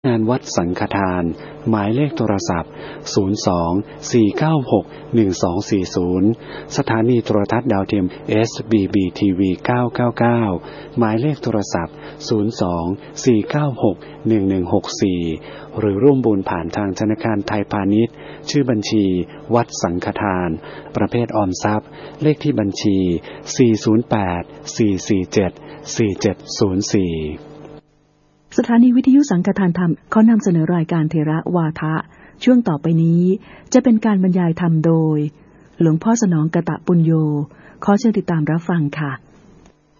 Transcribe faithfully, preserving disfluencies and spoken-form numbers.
งานวัดสังฆทานหมายเลขโทรศัพท์ศูนย์ สอง สี่ เก้า หก หนึ่ง สอง สี่ ศูนย์สถานีโทรทัศน์ดาวเทียม เอส บี บี ที วี เก้า เก้า เก้าหมายเลขโทรศัพท์ศูนย์ สอง สี่ เก้า หก หนึ่ง หนึ่ง หก สี่หรือร่วมบุญผ่านทางธนาคารไทยพาณิชย์ชื่อบัญชีวัดสังฆทานประเภทออมทรัพย์เลขที่บัญชีสี่ ศูนย์ แปด สี่ สี่ เจ็ด สี่ เจ็ด ศูนย์ สี่สถานีวิทยุสังฆทานธรรมขอนำเสนอรายการเทระวาทะช่วงต่อไปนี้จะเป็นการบรรยายธรรมโดยหลวงพ่อสนองกตปุญโญขอเชิญติดตามรับฟังค่ะ